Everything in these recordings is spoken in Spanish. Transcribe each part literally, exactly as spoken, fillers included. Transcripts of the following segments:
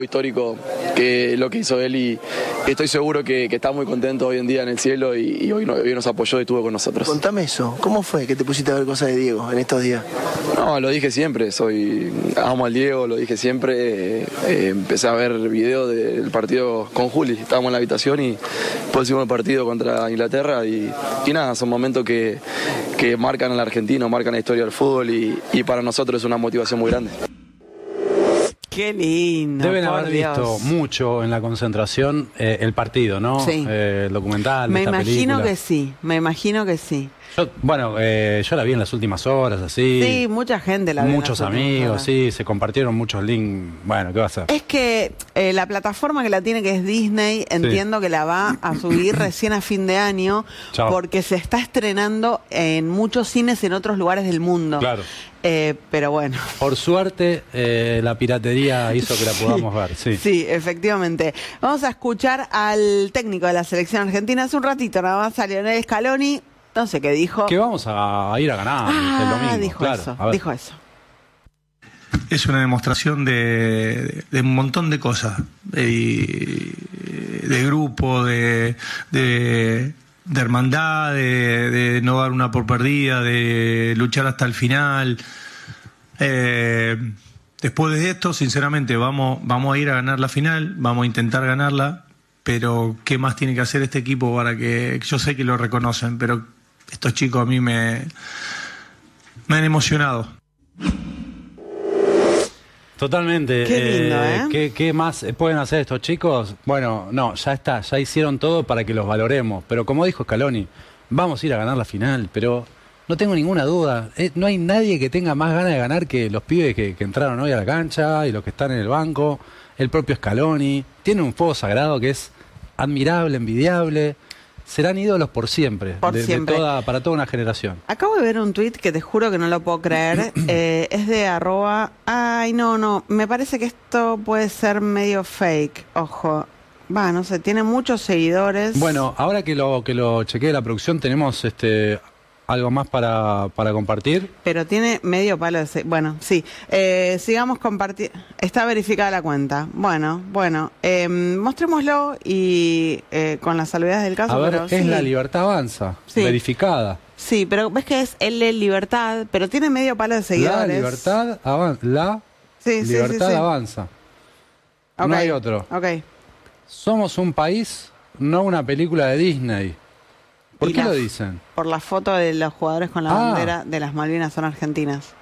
Histórico que lo que hizo él y estoy seguro que, que está muy contento hoy en día en el cielo y, y hoy, no, hoy nos apoyó y estuvo con nosotros. Contame eso, ¿cómo fue que te pusiste a ver cosas de Diego en estos días? No, lo dije siempre, soy amo al Diego, lo dije siempre, eh, empecé a ver videos del partido con Juli, estábamos en la habitación y después hicimos el partido contra Inglaterra y, y nada, son momentos que, que marcan al argentino, marcan la historia del fútbol y, y para nosotros es una motivación muy grande. Qué lindo. Deben por haber Dios. visto mucho en la concentración eh, el partido, ¿no? Sí. Eh, el documental, Me esta imagino película. que sí, me imagino que sí. Yo, bueno, eh, yo la vi en las últimas horas, así. Sí, mucha gente la vio en Muchos las últimas amigos, horas. sí, se compartieron muchos links. Bueno, ¿qué va a hacer? Es que eh, la plataforma que la tiene, que es Disney, entiendo que la va a subir recién a fin de año, Chao. porque se está estrenando en muchos cines en otros lugares del mundo. Claro. Eh, pero bueno. Por suerte, eh, la piratería hizo que la podamos ver, sí. Sí, efectivamente. Vamos a escuchar al técnico de la selección argentina. Hace un ratito nada más a Lionel Scaloni. No sé qué dijo. Que vamos a ir a ganar ah, el domingo. dijo claro. eso, A ver. dijo eso. Es una demostración de, de un montón de cosas, de, de grupo, de, de, de hermandad, de, de no dar una por perdida, de luchar hasta el final. Eh, después de esto, sinceramente, vamos, vamos a ir a ganar la final, vamos a intentar ganarla, pero ¿qué más tiene que hacer este equipo para que... Yo sé que lo reconocen, pero estos chicos a mí me, me han emocionado. Totalmente. Qué lindo, ¿eh? ¿qué, ¿Qué más pueden hacer estos chicos? Bueno, no, ya está, ya hicieron todo para que los valoremos. Pero como dijo Scaloni, vamos a ir a ganar la final, pero no tengo ninguna duda. Eh, no hay nadie que tenga más ganas de ganar que los pibes que, que entraron hoy a la cancha y los que están en el banco. El propio Scaloni. Tiene un fuego sagrado que es admirable, envidiable. Serán ídolos por siempre, Por de, siempre. de toda, para toda una generación. Acabo de ver un tuit que te juro que no lo puedo creer. eh, es de arroba... Ay, no, no. Me parece que esto puede ser medio fake. Ojo. Va, no sé. Tiene muchos seguidores. Bueno, ahora que lo que lo chequeé la producción, tenemos este algo más para, para compartir. Pero tiene medio palo de... se- Bueno, sí. Eh, sigamos compartiendo. Está verificada la cuenta. Bueno, bueno. Eh, mostrémoslo y eh, con las salvedades del caso. A ver, pero es sí. La Libertad Avanza, Sí. verificada. Sí, pero ves que es L Libertad, pero tiene medio palo de La seguidores. Libertad Avanza. La Sí, sí, Libertad sí, sí. Avanza. Ok, No hay otro. Ok. Somos un país, no una película de Disney. ¿Por Y qué la- lo dicen? Por la foto de los jugadores con la Ah. bandera de las Malvinas son argentinas.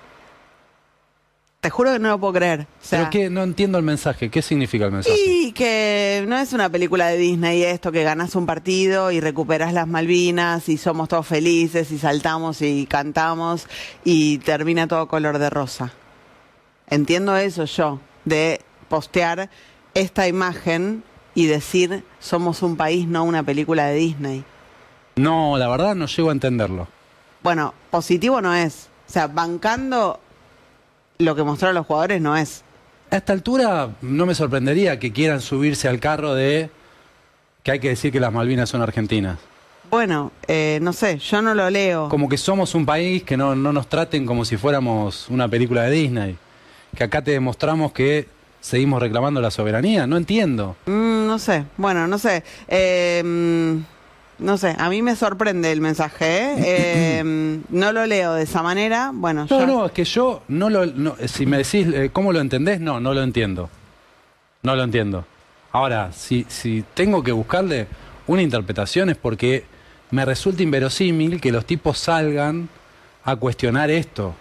Te juro que no lo puedo creer. O sea, Pero que no entiendo el mensaje. ¿Qué significa el mensaje? y que no es una película de Disney esto, que ganás un partido y recuperás las Malvinas y somos todos felices y saltamos y cantamos y termina todo color de rosa. Entiendo eso yo, de postear esta imagen y decir somos un país, no una película de Disney. No, la verdad no llego a entenderlo. Bueno, positivo no es. O sea, bancando lo que mostraron los jugadores no es. A esta altura no me sorprendería que quieran subirse al carro de que hay que decir que las Malvinas son argentinas. Bueno, eh, no sé, yo no lo leo. Como que somos un país, que no, no nos traten como si fuéramos una película de Disney. Que acá te demostramos que seguimos reclamando la soberanía. No entiendo. Mm, no sé, bueno, no sé. Eh, mm, no sé, a mí me sorprende el mensaje. ¿eh? Eh, no lo leo de esa manera. Bueno, No, yo... no, es que yo no lo... no, si me decís eh, cómo lo entendés, no, no lo entiendo. No lo entiendo. Ahora, si, si tengo que buscarle una interpretación es porque me resulta inverosímil que los tipos salgan a cuestionar esto.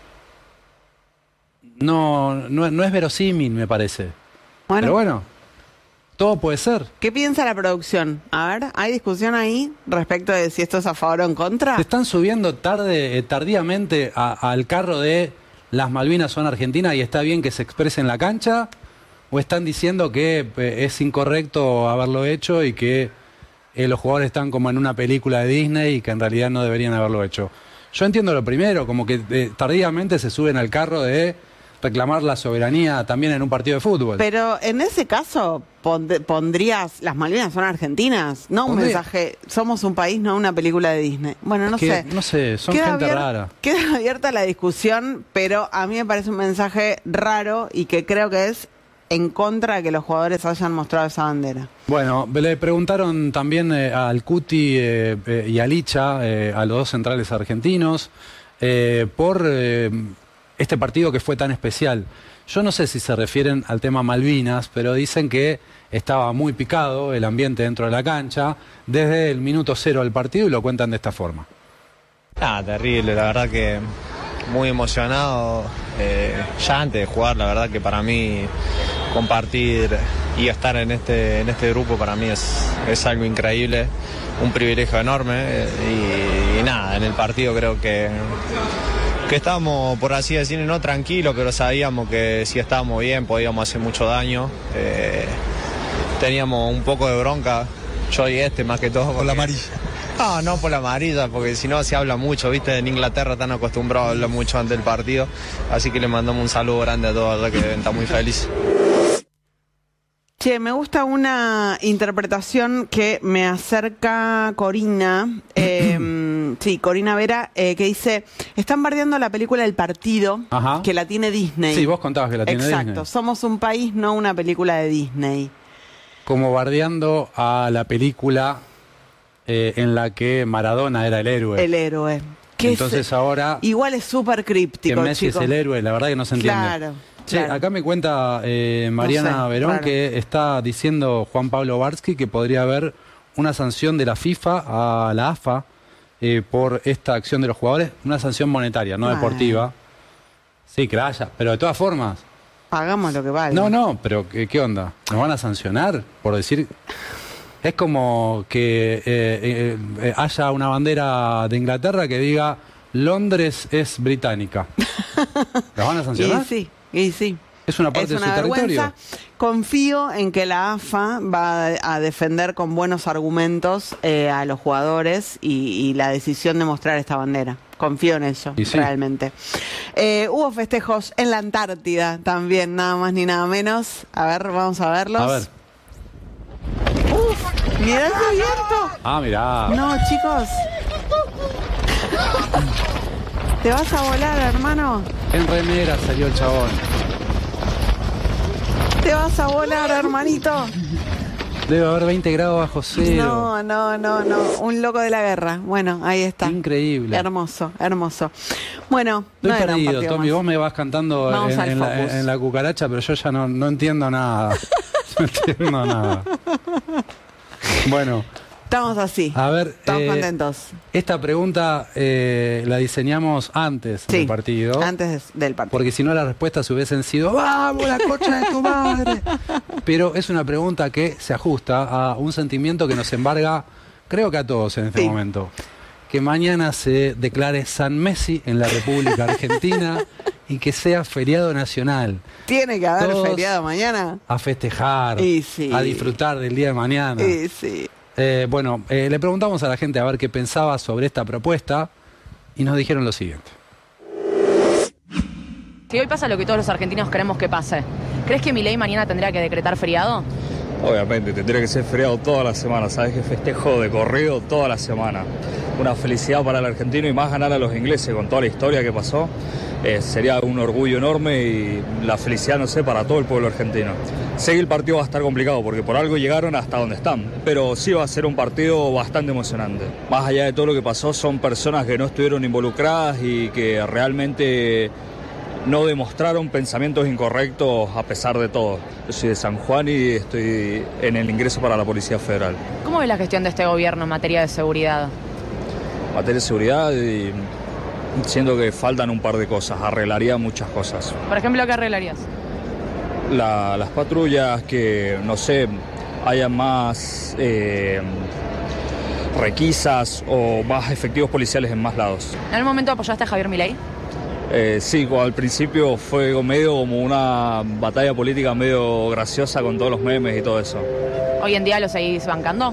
No, no, no es verosímil, me parece. Bueno, Pero bueno, todo puede ser. ¿qué piensa la producción? A ver, ¿hay discusión ahí respecto de si esto es a favor o en contra? ¿Se están subiendo tarde, eh, tardíamente a- al carro de las Malvinas son argentinas y está bien que se exprese en la cancha? ¿O están diciendo que eh, es incorrecto haberlo hecho y que eh, los jugadores están como en una película de Disney y que en realidad no deberían haberlo hecho? Yo entiendo lo primero, como que eh, tardíamente se suben al carro de reclamar la soberanía también en un partido de fútbol. Pero en ese caso pond- pondrías las Malvinas son argentinas, no un Pondría- mensaje somos un país, no una película de Disney. Bueno, no que, sé. No sé, son Queda gente abier- rara. Queda abierta la discusión, pero a mí me parece un mensaje raro y que creo que es en contra de que los jugadores hayan mostrado esa bandera. Bueno, le preguntaron también eh, al Cuti eh, eh, y a Licha, eh, a los dos centrales argentinos, eh, por eh, este partido que fue tan especial. Yo no sé si se refieren al tema Malvinas, pero dicen que estaba muy picado el ambiente dentro de la cancha desde el minuto cero del partido y lo cuentan de esta forma. Ah, terrible, la verdad que muy emocionado. Eh, ya antes de jugar, la verdad que para mí compartir y estar en este, en este grupo para mí es, es algo increíble, un privilegio enorme. Eh, y, y nada, en el partido creo que... que estábamos, por así decirlo, no tranquilos, pero sabíamos que si estábamos bien podíamos hacer mucho daño. Eh, teníamos un poco de bronca, yo y este más que todo. Por la amarilla. No, no por la amarilla, porque si no se habla mucho, viste, en Inglaterra están acostumbrados a hablar mucho antes del partido. Así que le mandamos un saludo grande a todos, verdad que está muy feliz. Che, me gusta una interpretación que me acerca Corina, eh, sí, Corina Vera, eh, que dice, están bardeando la película El Partido, Ajá. que la tiene Disney. Sí, vos contabas que la tiene Exacto, Disney. somos un país, no una película de Disney. Como bardeando a la película eh, en la que Maradona era el héroe. El héroe. Que Entonces es, ahora igual es súper que críptico, Messi chicos. es el héroe, la verdad que no se entiende. Claro. Che, claro. acá me cuenta eh, Mariana No sé, Verón raro. que está diciendo Juan Pablo Barsky que podría haber una sanción de la FIFA a la A F A eh, por esta acción de los jugadores, una sanción monetaria, no Ah. deportiva. Sí, que la haya, pero de todas formas. Pagamos lo que vale. No, no, pero ¿qué, qué onda? ¿Nos van a sancionar por decir...? Es como que eh, eh, eh, haya una bandera de Inglaterra que diga Londres es británica. ¿La van a sancionar? Y sí, y sí. Es una parte Es de una su vergüenza. territorio. Confío en que la A F A va a defender con buenos argumentos eh, a los jugadores y, y la decisión de mostrar esta bandera. Confío en eso, Y sí. realmente. Eh, hubo festejos en la Antártida también, nada más ni nada menos. A ver, vamos a verlos. A ver. ¡Uf! ¡Mirá ese viento! Ah, mirá. No, chicos. ¿Te vas a volar, hermano? En remera salió el chabón. ¿Te vas a volar, hermanito? Debe haber veinte grados bajo cero. No, no, no, no. Un loco de la guerra. Bueno, ahí está. Increíble. Hermoso, hermoso. Bueno, Estoy no era un perdido, partido Tommy. más. Vos me vas cantando Vamos en, al en la, focus. en la cucaracha, pero yo ya no, no entiendo nada. No entiendo nada. Bueno, Estamos así. a ver. Estamos eh, contentos. Esta pregunta eh, la diseñamos antes Sí, del partido. antes del partido. Porque si no las respuestas hubiesen sido ¡vamos, la cocha de tu madre! Pero es una pregunta que se ajusta a un sentimiento que nos embarga, creo que a todos en este Sí. momento. Que mañana se declare San Messi en la República Argentina y que sea feriado nacional. ¿Tiene que haber Todos feriado mañana? A festejar, Y sí. a disfrutar del día de mañana. Sí, sí. Eh, bueno, eh, le preguntamos a la gente a ver qué pensaba sobre esta propuesta y nos dijeron lo siguiente. Si hoy pasa lo que todos los argentinos queremos que pase, ¿crees que Milei mañana tendría que decretar feriado? Obviamente, tendría que ser feriado toda la semana, ¿sabes? Que festejo de corrido toda la semana. Una felicidad para el argentino y más ganar a los ingleses con toda la historia que pasó. Eh, sería un orgullo enorme y la felicidad, no sé, para todo el pueblo argentino. Sé que el partido va a estar complicado porque por algo llegaron hasta donde están, pero sí va a ser un partido bastante emocionante. Más allá de todo lo que pasó, son personas que no estuvieron involucradas y que realmente no demostraron pensamientos incorrectos a pesar de todo. Yo soy de San Juan y estoy en el ingreso para la Policía Federal. ¿Cómo ves la gestión de este gobierno en materia de seguridad? En materia de seguridad, y siento que faltan un par de cosas, arreglaría muchas cosas. Por ejemplo, ¿qué arreglarías? La- las patrullas, que, no sé, haya más eh, requisas o más efectivos policiales en más lados. ¿En algún momento apoyaste a Javier Milei? Eh, sí, como al principio fue medio como una batalla política medio graciosa con todos los memes y todo eso. ¿Hoy en día lo seguís bancando?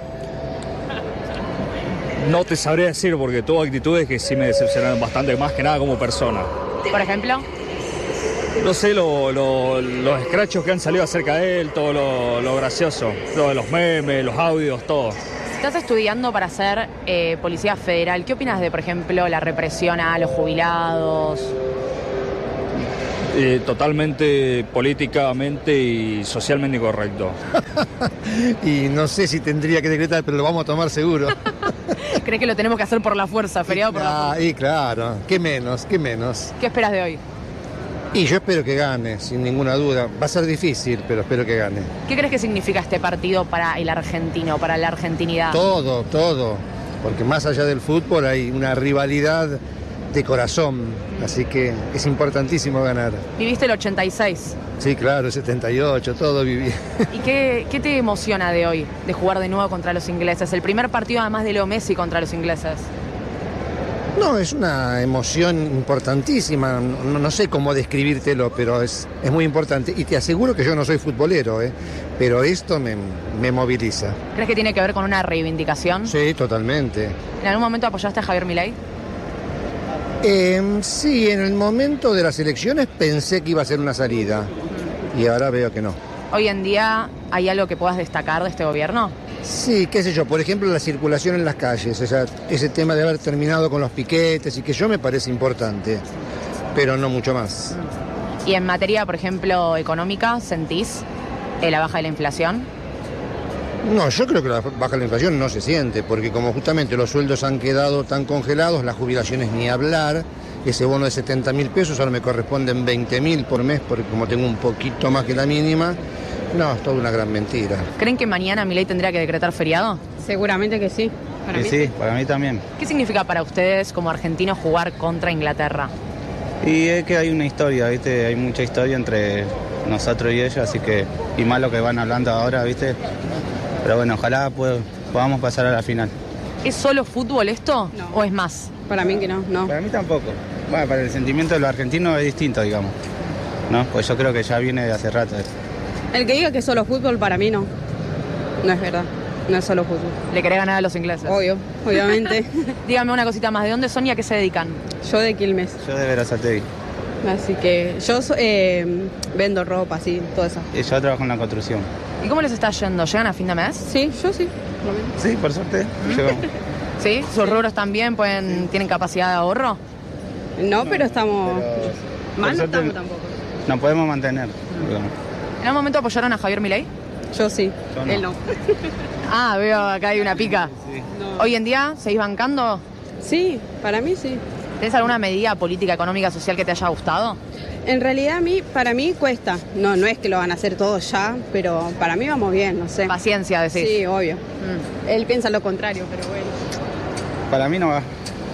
No te sabría decir porque tuvo actitudes que sí me decepcionaron bastante, más que nada como persona. Por ejemplo, No sé, lo- lo- los escrachos que han salido acerca de él, todo lo, lo gracioso, lo de los memes, los audios, todo. estás estudiando para ser eh, policía federal. ¿Qué opinas de, por ejemplo, la represión a los jubilados? Eh, totalmente políticamente y socialmente incorrecto. Y no sé si tendría que decretar, pero lo vamos a tomar seguro. ¿Crees que lo tenemos que hacer por la fuerza, feriado por la fuerza? Ah, y claro, qué menos, qué menos. ¿Qué esperas de hoy? Y yo espero que gane, sin ninguna duda. Va a ser difícil, pero espero que gane. ¿Qué crees que significa este partido para el argentino, para la argentinidad? Todo, todo. Porque más allá del fútbol hay una rivalidad de corazón. Así que es importantísimo ganar. Viviste el ochenta y seis. Sí, claro, el setenta y ocho, todo viví. ¿Y qué, qué te emociona de hoy, de jugar de nuevo contra los ingleses? El primer partido además de Leo Messi contra los ingleses. No, es una emoción importantísima, no, no sé cómo describírtelo, pero es, es muy importante. Y te aseguro que yo no soy futbolero, ¿eh? Pero esto me, me moviliza. ¿Crees que tiene que ver con una reivindicación? Sí, totalmente. ¿En algún momento apoyaste a Javier Milei? Eh, sí, en el momento de las elecciones pensé que iba a ser una salida y ahora veo que no. ¿Hoy en día hay algo que puedas destacar de este gobierno? Sí, qué sé yo, por ejemplo la circulación en las calles, o sea, ese tema de haber terminado con los piquetes y que yo me parece importante, pero no mucho más. Y en materia, por ejemplo, económica, ¿sentís eh, la baja de la inflación? No, yo creo que la baja de la inflación no se siente, porque como justamente los sueldos han quedado tan congelados, las jubilaciones ni hablar, ese bono de setenta mil pesos ahora me corresponden veinte mil por mes, porque como tengo un poquito más que la mínima, no, es toda una gran mentira. ¿Creen que mañana Milei tendría que decretar feriado? Seguramente que sí. Para mí. Sí, para mí también. ¿Qué significa para ustedes como argentinos jugar contra Inglaterra? Y es que hay una historia, ¿viste? Hay mucha historia entre nosotros y ellos, así que, y más lo que van hablando ahora, ¿viste? Pero bueno, ojalá pues, podamos pasar a la final. ¿Es solo fútbol esto No. o es más? Para mí que no, no. Para mí tampoco. Bueno, para el sentimiento de los argentinos es distinto, digamos. ¿No? Pues yo creo que ya viene de hace rato esto. El que diga que es solo fútbol, para mí no. No es verdad. No es solo fútbol. ¿Le querés ganar a los ingleses? Obvio, obviamente. Dígame una cosita más. ¿De dónde son y a qué se dedican? Yo de Quilmes. Yo de Verazategui. Así que yo eh, vendo ropa, así, todo eso. Y yo trabajo en la construcción. ¿Y cómo les está yendo? ¿Llegan a fin de mes? Sí, yo sí. por lo menos. Sí, por suerte. Llegamos. ¿Sí? ¿Sus rubros también pueden, tienen capacidad de ahorro? No, pero estamos... Pero, Mal no por suerte, estamos tampoco. nos podemos mantener, digamos. ¿En algún momento apoyaron a Javier Milei? Yo sí, Yo no. él no. Ah, veo acá hay una pica. Sí. No. ¿Hoy en día seguís bancando? Sí, para mí sí. ¿Tenés alguna medida política, económica, social que te haya gustado? En realidad a mí, para mí cuesta. No, no es que lo van a hacer todo ya, pero para mí vamos bien, no sé. Paciencia, decís. Sí, obvio. Mm. Él piensa lo contrario, pero bueno. Para mí no va.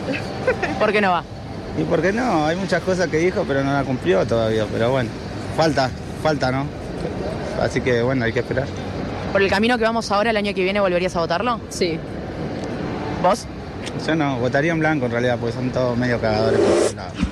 ¿Por qué no va? ¿Y por qué no? Hay muchas cosas que dijo, pero no la cumplió todavía. Pero bueno, falta, falta, ¿no? Así que bueno, hay que esperar. ¿Por el camino que vamos ahora, el año que viene, volverías a votarlo? Sí. ¿Vos? Yo no, votaría en blanco en realidad, porque son todos medio cagadores por todos lados.